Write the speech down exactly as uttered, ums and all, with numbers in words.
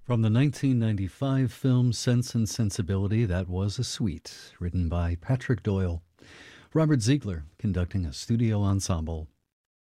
From the nineteen ninety-five film Sense and Sensibility, that was a suite written by Patrick Doyle. Robert Ziegler conducting a studio ensemble.